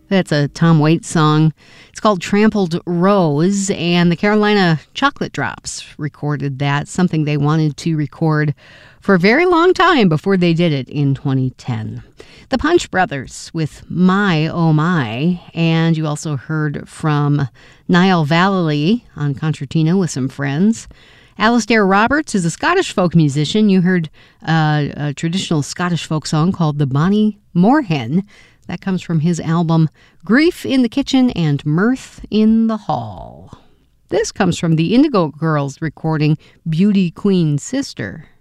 That's a Tom Waits song. It's called Trampled Rose, and the Carolina Chocolate Drops recorded that, something they wanted to record for a very long time before they did it in 2010. The Punch Brothers with My Oh My, and you also heard from Niall Vallely on concertina with some friends. Alistair Roberts is a Scottish folk musician. You heard a traditional Scottish folk song called The Bonnie Moorhen. That comes from his album Grief in the Kitchen and Mirth in the Hall. This comes from the Indigo Girls recording Beauty Queen Sister.